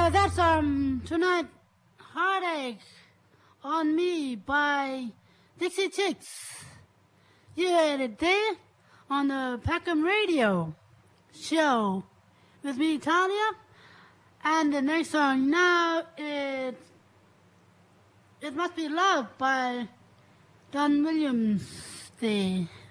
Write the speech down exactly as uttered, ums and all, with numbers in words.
Uh, that's um tonight, Heartache on Me by Dixie Chicks. You had it there on the Peckham Radio show with me, Talia. And the next song now is It Must Be Love by Don Williams. The